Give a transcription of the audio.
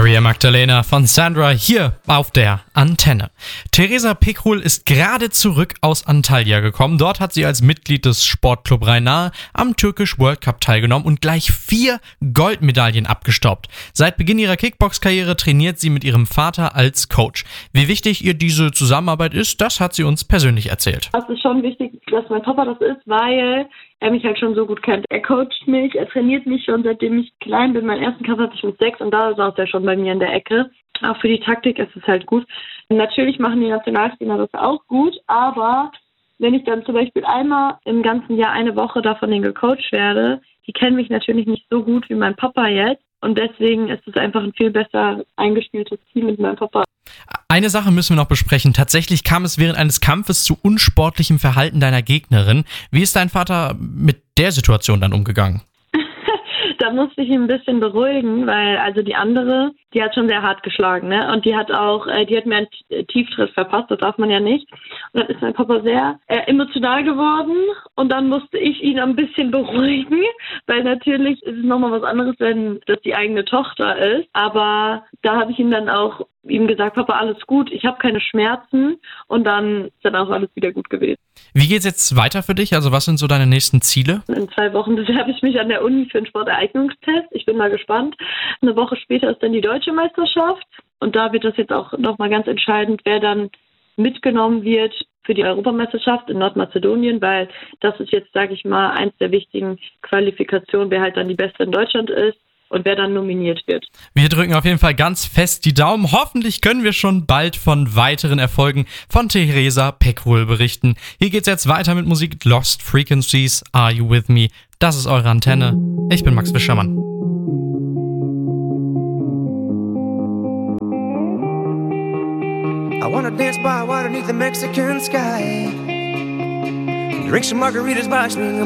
Maria Magdalena von Sandra hier auf der Antenne. Theresa Pekrul ist gerade zurück aus Antalya gekommen. Dort hat sie als Mitglied des Sportclub Rhein-Nahe am Türkisch World Cup teilgenommen und gleich 4 Goldmedaillen abgestaubt. Seit Beginn ihrer Kickbox-Karriere trainiert sie mit ihrem Vater als Coach. Wie wichtig ihr diese Zusammenarbeit ist, das hat sie uns persönlich erzählt. Es ist schon wichtig, dass mein Papa das ist, weil er mich halt schon so gut kennt. Er coacht mich, er trainiert mich schon, seitdem ich klein bin. Meinen ersten Kampf hatte ich mit 6 und da saß er schon bei mir in der Ecke. Auch für die Taktik ist es halt gut. Natürlich machen die Nationalspieler das auch gut, aber wenn ich dann zum Beispiel einmal im ganzen Jahr eine Woche davon gecoacht werde, die kennen mich natürlich nicht so gut wie mein Papa jetzt. Und deswegen ist es einfach ein viel besser eingespieltes Team mit meinem Papa. Eine Sache müssen wir noch besprechen. Tatsächlich kam es während eines Kampfes zu unsportlichem Verhalten deiner Gegnerin. Wie ist dein Vater mit der Situation dann umgegangen? Da musste ich ihn ein bisschen beruhigen, weil also die andere, die hat schon sehr hart geschlagen, ne? Und die hat mir einen Tieftritt verpasst, das darf man ja nicht. Und dann ist mein Papa sehr emotional geworden und dann musste ich ihn ein bisschen beruhigen, weil natürlich ist es nochmal was anderes, wenn das die eigene Tochter ist. Aber da habe ich ihm dann auch gesagt, Papa, alles gut, ich habe keine Schmerzen und dann ist dann auch alles wieder gut gewesen. Wie geht's jetzt weiter für dich? Also was sind so deine nächsten Ziele? In 2 Wochen bewerbe ich mich an der Uni für einen Sporteignungstest. Ich bin mal gespannt. Eine Woche später ist dann die Deutsche Meisterschaft und da wird das jetzt auch nochmal ganz entscheidend, wer dann mitgenommen wird für die Europameisterschaft in Nordmazedonien, weil das ist jetzt, sage ich mal, eins der wichtigen Qualifikationen, wer halt dann die Beste in Deutschland ist. Und wer dann nominiert wird. Wir drücken auf jeden Fall ganz fest die Daumen. Hoffentlich können wir schon bald von weiteren Erfolgen von Theresa Pekrul berichten. Hier geht's jetzt weiter mit Musik. Lost Frequencies, Are You With Me? Das ist eure Antenne. Ich bin Max Wischermann. I wanna dance by water beneath the Mexican sky. Drink some margaritas by swinging